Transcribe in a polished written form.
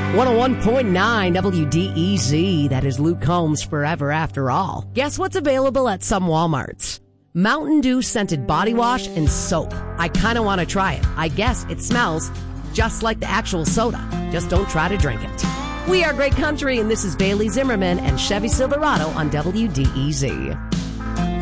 101.9 WDEZ. That is Luke Combs, Forever After All. Guess what's available at some Walmarts? Mountain Dew scented body wash and soap. I kind of want to try it. I guess it smells just like the actual soda. Just don't try to drink it. We are Great Country, and this is Bailey Zimmerman and Chevy Silverado on WDEZ.